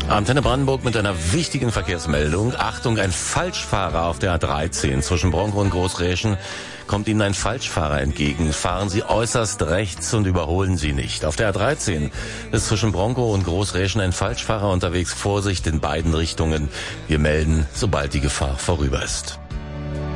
Antenne Brandenburg mit einer wichtigen Verkehrsmeldung. Achtung, ein Falschfahrer auf der A13 zwischen Bronkow und Großräschen. Kommt Ihnen ein Falschfahrer entgegen, fahren Sie äußerst rechts und überholen Sie nicht. Auf der A13 ist zwischen Bronkow und Großräschen ein Falschfahrer unterwegs. Vorsicht in beiden Richtungen. Wir melden, sobald die Gefahr vorüber ist.